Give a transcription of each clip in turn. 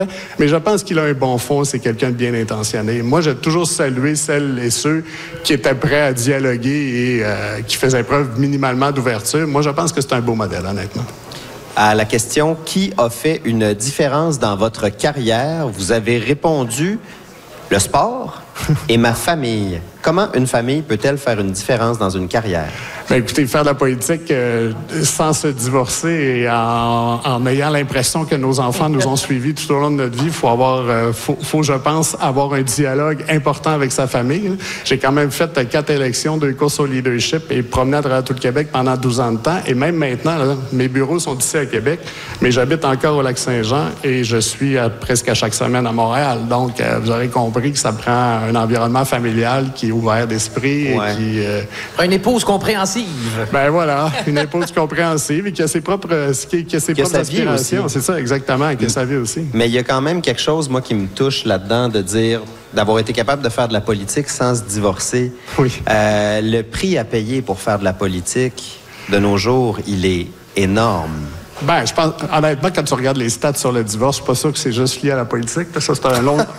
Mais je pense qu'il a un bon fond, c'est quelqu'un de bien intentionné. Moi, j'ai toujours salué celles et ceux qui étaient prêts à dialoguer et qui faisaient preuve minimalement d'ouverture. Moi, je pense que c'est un beau modèle, honnêtement. À la question « Qui a fait une différence dans votre carrière ?» vous avez répondu « Le sport et ma famille ». Comment une famille peut-elle faire une différence dans une carrière? Bien, écoutez, faire de la politique sans se divorcer et en ayant l'impression que nos enfants nous ont suivis tout au long de notre vie, faut, je pense, avoir un dialogue important avec sa famille. J'ai quand même fait 4 élections, 2 courses au leadership et promené à travers tout le Québec pendant 12 ans de temps. Et même maintenant, là, mes bureaux sont ici à Québec, mais j'habite encore au Lac-Saint-Jean et je suis presque à chaque semaine à Montréal. Donc, vous aurez compris que ça prend un environnement familial qui est ouvert d'esprit et qui... Une épouse compréhensive. Ben voilà, une épouse compréhensive et qui a ses propres, aspirations. C'est ça, exactement, qui a sa vie aussi. Mais il y a quand même quelque chose, moi, qui me touche là-dedans, de dire, d'avoir été capable de faire de la politique sans se divorcer. Oui. Le prix à payer pour faire de la politique, de nos jours, il est énorme. Ben, je pense, honnêtement, quand tu regardes les stats sur le divorce, je suis pas sûr que c'est juste lié à la politique. Ça, c'est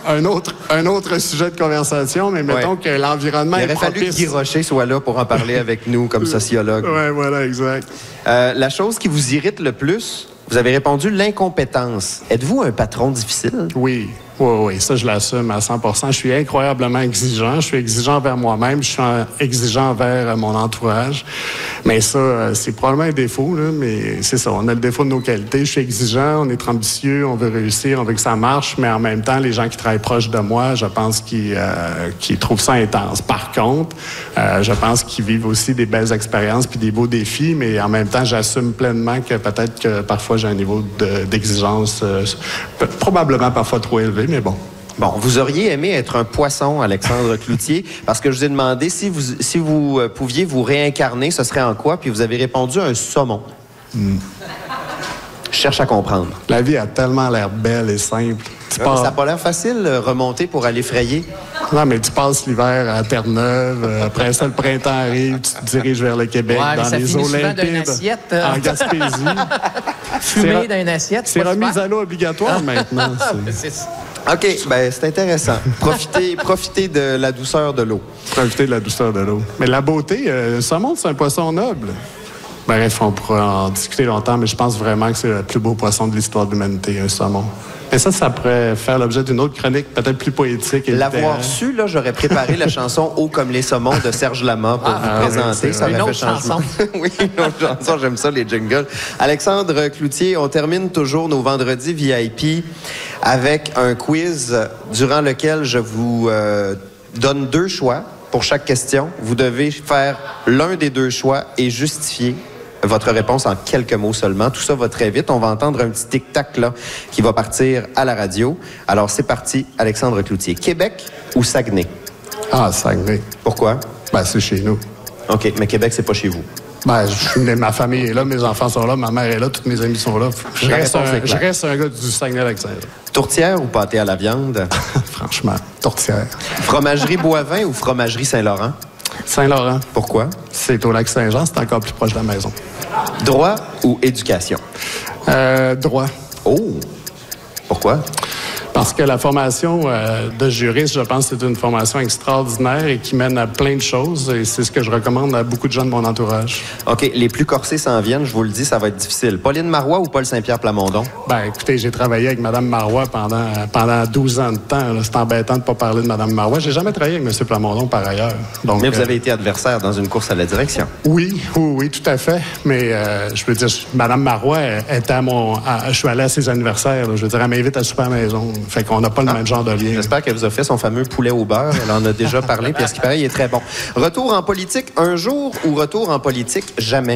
un autre sujet de conversation, mais mettons que l'environnement est propice. Il aurait fallu que Guy Rocher soit là pour en parler avec nous comme sociologue. Oui, voilà, exact. La chose qui vous irrite le plus, vous avez répondu l'incompétence. Êtes-vous un patron difficile? Oui. Oui, ça, je l'assume à 100%. Je suis incroyablement exigeant. Je suis exigeant envers moi-même. Je suis exigeant envers mon entourage. Mais ça, c'est probablement un défaut, là, mais c'est ça. On a le défaut de nos qualités. Je suis exigeant, on est ambitieux, on veut réussir, on veut que ça marche, mais en même temps, les gens qui travaillent proches de moi, je pense qu'ils trouvent ça intense. Par contre, je pense qu'ils vivent aussi des belles expériences puis des beaux défis, mais en même temps, j'assume pleinement que peut-être que parfois j'ai un niveau d'exigence probablement parfois trop élevé. Mais bon. Bon, vous auriez aimé être un poisson, Alexandre Cloutier, parce que je vous ai demandé si vous pouviez vous réincarner, ce serait en quoi? Puis vous avez répondu un saumon. Je cherche à comprendre. La vie a tellement l'air belle et simple. Ça n'a pas l'air facile, remonter pour aller frayer. Non, mais tu passes l'hiver à Terre-Neuve, après ça, le printemps arrive, tu te diriges vers le Québec, dans les eaux limpides, en Gaspésie. Fumer dans une assiette. C'est remis à l'eau obligatoire maintenant. OK, ben c'est intéressant. Profitez de la douceur de l'eau. Profitez de la douceur de l'eau. Mais la beauté, le saumon, c'est un poisson noble. Bref, on pourra en discuter longtemps, mais je pense vraiment que c'est le plus beau poisson de l'histoire de l'humanité, un saumon. Et ça pourrait faire l'objet d'une autre chronique, peut-être plus poétique. L'avoir su, là, j'aurais préparé la chanson « Haut comme les saumons » de Serge Lama pour vous présenter. Oui, ça aurait fait changement. Oui, une autre chanson, j'aime ça, les jingles. Alexandre Cloutier, on termine toujours nos vendredis VIP avec un quiz durant lequel je vous donne 2 choix pour chaque question. Vous devez faire l'un des 2 choix et justifier votre réponse en quelques mots seulement. Tout ça va très vite. On va entendre un petit tic-tac là qui va partir à la radio. Alors, c'est parti, Alexandre Cloutier. Québec ou Saguenay? Ah, Saguenay. Pourquoi? Ben, c'est chez nous. OK, mais Québec, c'est pas chez vous. Ben, ma famille est là, mes enfants sont là, ma mère est là, tous mes amis sont là. Je reste un gars du Saguenay-Lac-Saint-Jean. Tourtière ou pâté à la viande? Franchement, tourtière. Fromagerie Boivin ou fromagerie Saint-Laurent? Saint-Laurent. Pourquoi? C'est au Lac-Saint-Jean, c'est encore plus proche de la maison. Droit ou éducation? Droit. Oh! Pourquoi? Parce que la formation de juriste, je pense que c'est une formation extraordinaire et qui mène à plein de choses. Et c'est ce que je recommande à beaucoup de gens de mon entourage. OK. Les plus corsés s'en viennent. Je vous le dis, ça va être difficile. Pauline Marois ou Paul Saint-Pierre Plamondon? Ben, écoutez, j'ai travaillé avec Mme Marois pendant 12 ans de temps. C'est embêtant de ne pas parler de Mme Marois. J'ai jamais travaillé avec M. Plamondon, par ailleurs. Donc, mais vous avez été adversaire dans une course à la direction. Oui, tout à fait. Mais je veux dire, Mme Marois était je suis allé à ses anniversaires. Là. Je veux dire, elle m'invite à souper à la maison. Fait qu'on n'a pas le même genre de lien. J'espère qu'elle vous a fait son fameux poulet au beurre. Elle en a déjà parlé, puis à ce qui paraît, il est très bon. Retour en politique un jour ou retour en politique jamais?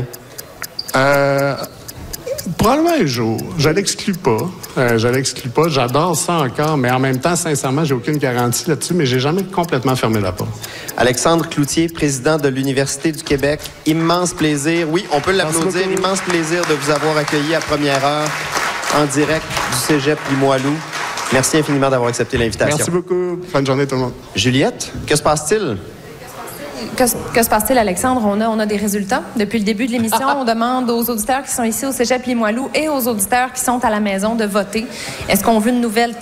Probablement un jour. Je l'exclus pas. J'adore ça encore, mais en même temps, sincèrement, j'ai aucune garantie là-dessus, mais j'ai jamais complètement fermé la porte. Alexandre Cloutier, président de l'Université du Québec. Immense plaisir. Oui, on peut l'applaudir. Immense plaisir de vous avoir accueilli à première heure en direct du Cégep Limoilou. Merci infiniment d'avoir accepté l'invitation. Merci beaucoup. Bonne journée tout le monde. Juliette, que se passe-t-il? Que se passe-t-il, Alexandre? On a des résultats. Depuis le début de l'émission, on demande aux auditeurs qui sont ici au Cégep Limoilou et aux auditeurs qui sont à la maison de voter. Est-ce qu'on veut une nouvelle